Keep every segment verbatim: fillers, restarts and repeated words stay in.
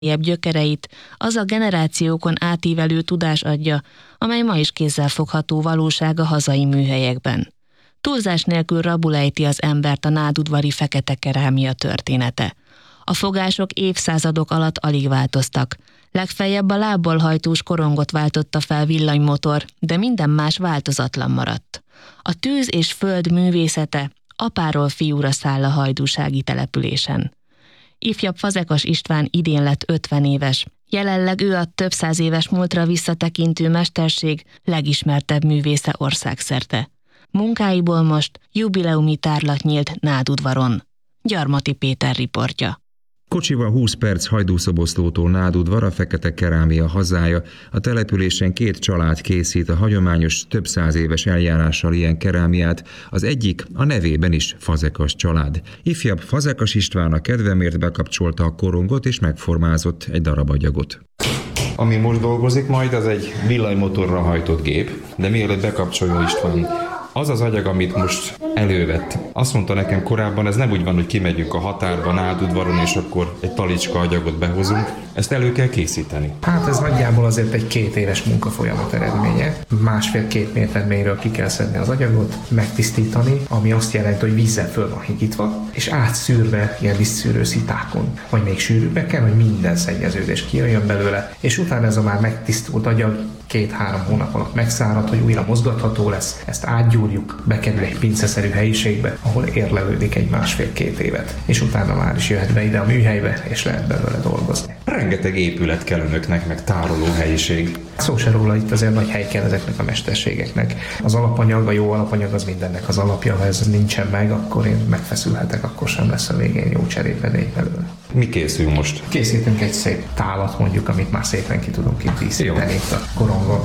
gyökereit az a generációkon átívelő tudás adja, amely ma is kézzelfogható valóság a hazai műhelyekben. Túlzás nélkül rabul ejti az embert a nádudvari fekete kerámia története. A fogások évszázadok alatt alig változtak. Legfeljebb a lábbal hajtós korongot váltotta fel villanymotor, de minden más változatlan maradt. A tűz és föld művészete apáról fiúra száll a hajdúsági településen. Ifjabb Fazekas István idén lett ötven éves. Jelenleg ő a több száz éves múltra visszatekintő mesterség legismertebb művésze országszerte. Munkáiból most jubileumi tárlat nyílt Nádudvaron. Gyarmati Péter riportja. Kocsival húsz perc Hajdúszoboszlótól Nádudvar, a fekete kerámia hazája. A településen két család készít a hagyományos, több száz éves eljárással ilyen kerámiát, az egyik a nevében is Fazekas család. Ifjabb Fazekas István a kedvemért bekapcsolta a korongot és megformázott egy darab agyagot. Ami most dolgozik majd, az egy villanymotorra hajtott gép, de mielőtt bekapcsolja István, az az agyag, amit most elővett. Azt mondta nekem korábban, ez nem úgy van, hogy kimegyünk a határba, Nádudvaron, és akkor egy talicska agyagot behozunk. Ezt elő kell készíteni. Hát ez nagyjából azért egy két éves munkafolyamat eredménye. Másfél-két méterményről ki kell szedni az agyagot, megtisztítani, ami azt jelenti, hogy vízzel föl van higítva, és átszűrve ilyen vízszűrő szitákon, vagy még sűrűbbe kell, hogy minden szennyeződés kijöjjön belőle, és utána ez a már megtisztult agyag két-három hónap alatt megszárad, hogy újra mozgatható lesz, ezt átgyúrjuk, bekerül egy pinceszerű helyiségbe, ahol érlelődik egy másfél-két évet, és utána már is jöhet be ide a műhelybe, és lehet belőle dolgozni. Rengeteg épület kell önöknek, meg tároló helyiség. Szó se róla, itt azért nagy hely kell ezeknek a mesterségeknek. Az alapanyag, a jó alapanyag az mindennek az alapja, ha ez nincsen meg, akkor én megfeszülhetek, akkor sem lesz a végén jó cserépedény belőle. Mi készül most? Készítünk egy szép tálat mondjuk, amit már szépen ki tudunk itt díszíteni itt a korongon.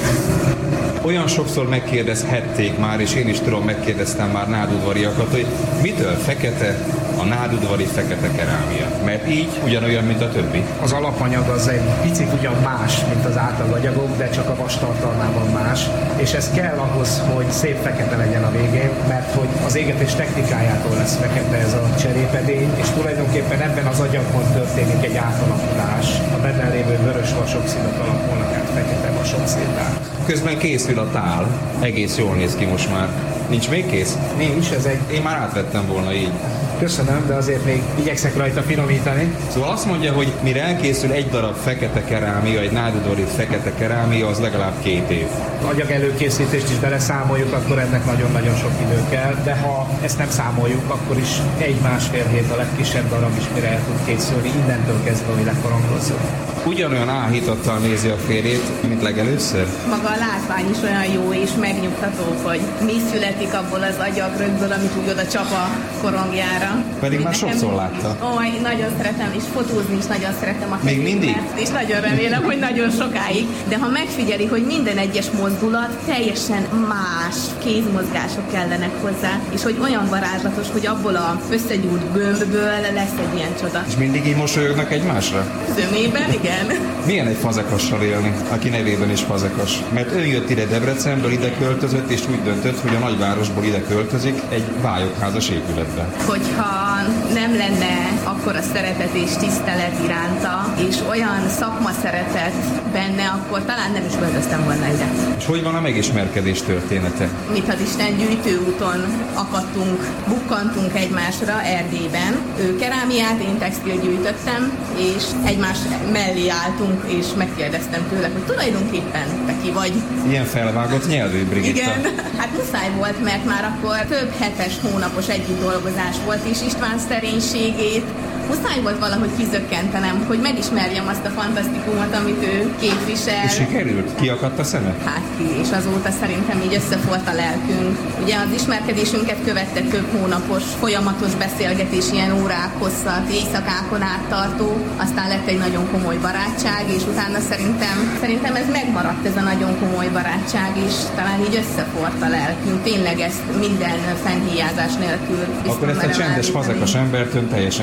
Olyan sokszor megkérdezhették már, és én is tudom, megkérdeztem már nádudvariakat, hogy mitől fekete a nádudvari fekete kerámia? Mert így ugyanolyan, mint a többi. Az alapanyag az egy picit ugyan más, mint az átlaganyagok, de csak a vastartalmában más, és ez kell ahhoz, hogy szép fekete legyen a végén, mert hogy az égetés technikájától lesz fekete ez a cserépedény, és tulajdonképpen ebben az agyagban történik egy átalakulás. A benne lévő vörös vasoxidak alakulnak át fekete vasoxidá. Közben készül a tál. Egész jól néz ki most már. Nincs még kész? Nincs, ez egy... Én már átvettem volna így. Köszönöm, de azért még igyekszek rajta finomítani. Szóval azt mondja, hogy mire elkészül egy darab fekete kerámia, egy nádudvari fekete kerámia, az legalább két év. Agyag előkészítést is beleszámoljuk, akkor ennek nagyon-nagyon sok idő kell, de ha ezt nem számoljuk, akkor is egy-másfél hét a legkisebb darab is, mire el tud készülni, innentől kezdve, hogy lekorongozzuk. Ugyanolyan áhítattal nézi a férjét, mint legelőször? Maga a látvány is olyan jó és megnyugtató, hogy mi születik abból az agyagrögből, amit úgy oda csap a korongjára. Pedig Még már nekem... sokszor látta. Ó, én nagyon szeretem, és fotózni is nagyon szeretem a Még mindig? És nagyon remélem, hogy nagyon sokáig. De ha megfigyeli, hogy minden egyes mozdulat teljesen más kézmozgások kellenek hozzá, és hogy olyan varázslatos, hogy abból a összegyúrt gömbből lesz egy ilyen csoda. És mindig így mosolyognak egymásra? Zömében, igen. Milyen egy fazekassal élni, aki nevében is fazekas? Mert ő jött ide Debrecenből, ide költözött, és úgy döntött, hogy a nagyvárosból ide költözik egy vályokházas épületbe. Hogyha nem lenne akkora szeretet és tisztelet iránta, és olyan szakma szeretet benne, akkor talán nem is költöztem volna ide. És hogy van a megismerkedés története? Mit az Isten gyűjtőúton akadtunk, bukkantunk egymásra Erdélyben. Ő kerámiát, én textil gyűjtöttem, és egymás mellé álltunk, és megkérdeztem tőle, hogy tulajdonképpen te ki vagy. Ilyen felvágott nyelvű, Brigitta. Igen, hát muszáj volt, mert már akkor több hetes, hónapos együtt dolgozás volt, és István szerénységét muszáj volt valahogy kizökkentenem, hogy megismerjem azt a fantasztikumot, amit ő képvisel. És sikerült? Kiakadt a szeme? Hát ki, és azóta szerintem így összefolt a lelkünk. Ugye az ismerkedésünket követte több hónapos, folyamatos beszélgetés, ilyen órák hosszat, éjszakákon át tartó, aztán lett egy nagyon komoly barátság, és utána szerintem, szerintem ez megmaradt, ez a nagyon komoly barátság, és talán így összefolt a lelkünk. Tényleg ezt minden fennhíjázás nélkül. Akkor ezt a csendes fazekas embert ön teljesen kizökkent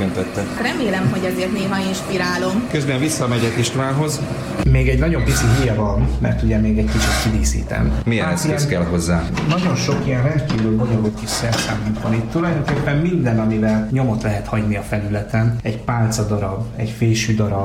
megteremtette. Remélem, hogy azért néha inspirálom. Közben visszamegyek Istvánhoz. Még egy nagyon pici híja van, mert ugye még egy kicsit kidíszítem. Milyen Hát eszköz ilyen- kell hozzá? Nagyon sok ilyen rendkívül bonyolult kis szerszámunk van itt. Tulajdonképpen minden, amivel nyomot lehet hagyni a felületen, egy pálcadarab, egy fésűdarab,